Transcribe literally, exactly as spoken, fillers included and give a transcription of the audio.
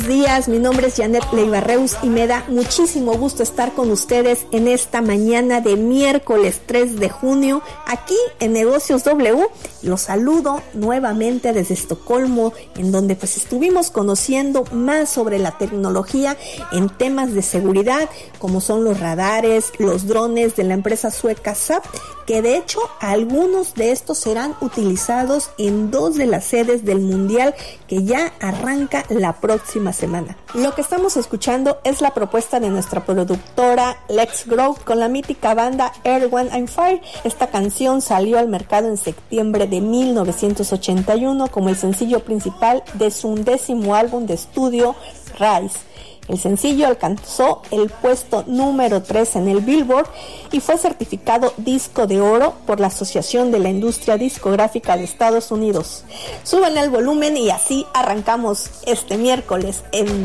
días, mi nombre es Janet Leiva-Reus y me da muchísimo gusto estar con ustedes en esta mañana de miércoles tres de junio aquí en Negocios W. Los saludo nuevamente desde Estocolmo, en donde pues estuvimos conociendo más sobre la tecnología en temas de seguridad, como son los radares, los drones de la empresa sueca Saab, que de hecho algunos de estos serán utilizados en dos de las sedes del Mundial que ya arranca la próxima semana. Lo que estamos escuchando es la propuesta de nuestra productora Lex Grow con la mítica banda Earth, Wind and Fire. Esta canción salió al mercado en septiembre de mil novecientos ochenta y uno como el sencillo principal de su undécimo álbum de estudio Rise. El sencillo alcanzó el puesto número tres en el Billboard y fue certificado disco de oro por la Asociación de la Industria Discográfica de Estados Unidos. Suban el volumen y así arrancamos este miércoles en